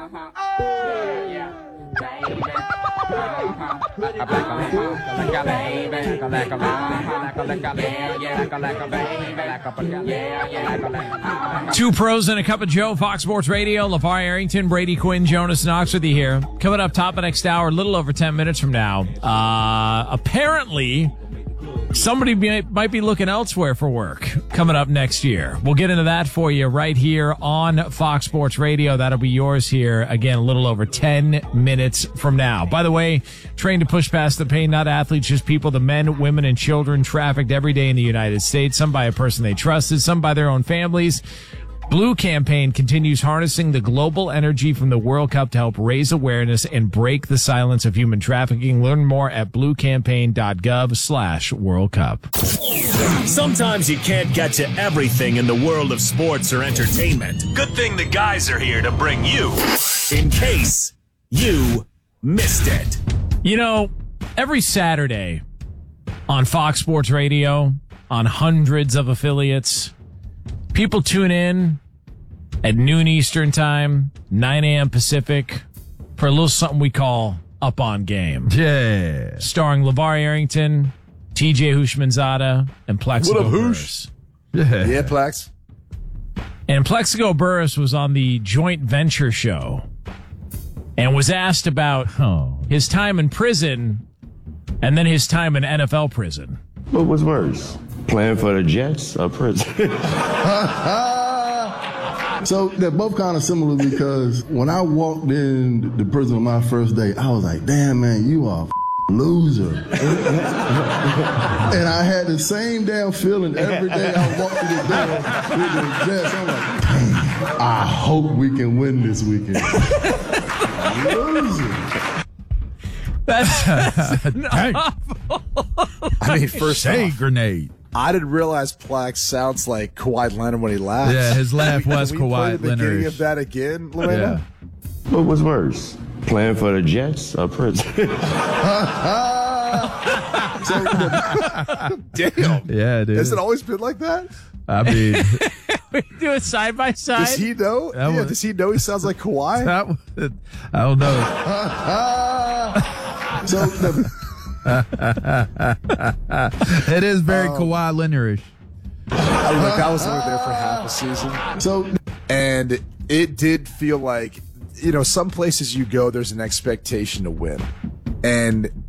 Two pros and a cup of Joe, Fox Sports Radio. LeVar Arrington, Brady Quinn, Jonas Knox with you here. Coming up top of next hour, a little over 10 minutes from now. Apparently, somebody might be looking elsewhere for work coming up next year. We'll get into that for you right here on Fox Sports Radio. That'll be yours here, again, a little over 10 minutes from now. By the way, trained to push past the pain, not athletes, just people, the men, women, and children trafficked every day in the United States, some by a person they trusted, some by their own families. Blue Campaign continues harnessing the global energy from the World Cup to help raise awareness and break the silence of human trafficking. Learn more at bluecampaign.gov/World Cup. Sometimes you can't get to everything in the world of sports or entertainment. Good thing the guys are here to bring you in case you missed it. You know, every Saturday on Fox Sports Radio, on hundreds of affiliates, people tune in at noon Eastern Time, 9 a.m. Pacific, for a little something we call Up on Game. Yeah. Starring LeVar Arrington, TJ Hushmanzada, and Plexico Burress. Yeah, Plex. And Plexico Burress was on the Joint Venture show and was asked about his time in prison and then his time in NFL prison. What was worse? Playing for the Jets or prison? So they're both kind of similar because when I walked in the prison on my first day, I was like, damn, man, you are a loser. And I had the same damn feeling every day I walked through the door with the Jets. I'm like, damn, I hope we can win this weekend. Loser. That's awful. I mean, first off, grenade. I didn't realize Plax sounds like Kawhi Leonard when he laughs. Yeah, his laugh was Can we play Kawhi the beginning Leonard. of that again, Lorena? Yeah. What was worse? Playing for the Jets or prison? Damn. Yeah, dude. Has it always been like that? I mean, we do it side by side. Does he know? Does he know he sounds like Kawhi? I don't know. It is very Kawhi Leonard-ish. Look, I was only there for half a season. And it did feel like, some places you go, there's an expectation to win. And